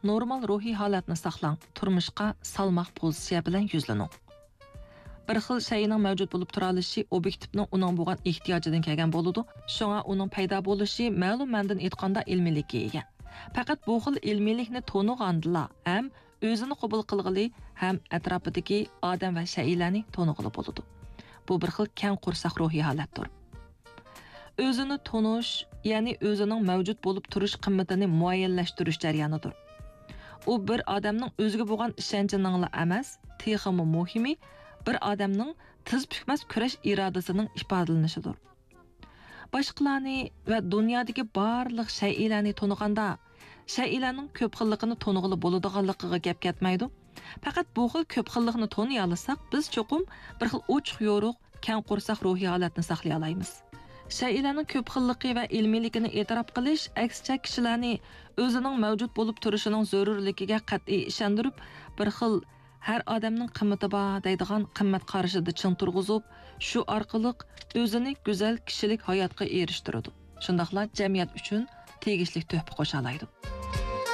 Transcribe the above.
normal ruhiy holatni saqlang, turmushqa salmoq pozitsiya bilan yuzlaning. Bir xil shayning mavjud bo'lib turalishi obyektivning uning bo'lgan ehtiyojidan kelgan bo'ladi. Shunga uning paydo bo'lishi ma'lum mandan aytganda ilmiylikka ega. Faqat bu xil ilmiylikni to'nig'andila ham o'zini qabul qilg'ili ham atrofidagi odam va shaylarni to'nig'ili bo'ladi. Bu bir xil keng qursoq ruhiy holatdir. O'zini tonish, ya'ni o'zining mavjud bo'lib turish qimmatini muayyanlashtirish jarayonidir. U bir odamning o'ziga bo'lgan ishonchining emas, texmi muhimi bir odamning tiz bukmas kurash irodasining ifodalanishidir. Boshqalarni va dunyodagi barliq shaylarni to'niganda, shaylarning ko'p xilligini to'nig'ili bo'ladiganligiga gap ketmaydi. Faqat bu xil ko'p xillikni toniy olsak, biz cho'qim bir xil ochiq yo'ruq, keng qursoq ruhiy holatni saqlay olamiz. Shaylarning ko'p xilligi va ilmiyligini e'tirof qilish aksicha kishilarni o'zining mavjud bo'lib turishining zarurligiga qat'iy ishontirib, bir xil har odamning qimmati bor deydigan qimmat qarashida ching turg'izib, shu orqali o'zini go'zal kishilik hayotga erishtiradi. Shundaqla jamiyat uchun tegishli tuhfa qo'sha oladi.